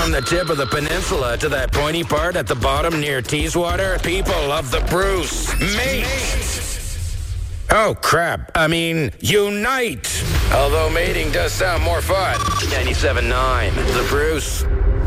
From the tip of the peninsula to that pointy part at the bottom near Teeswater, people of the Bruce, mate! Oh, crap. I mean, unite! Although mating does sound more fun. 97.9, the Bruce.